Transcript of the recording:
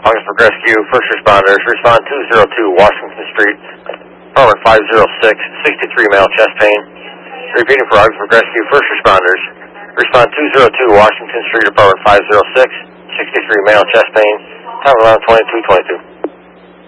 Augsburg Rescue, first responders, respond 202 Washington Street, apartment 506, 63 male chest pain. Repeating for Augsburg Rescue, first responders, respond 202 Washington Street, apartment 506, 63 male chest pain, time around 2222.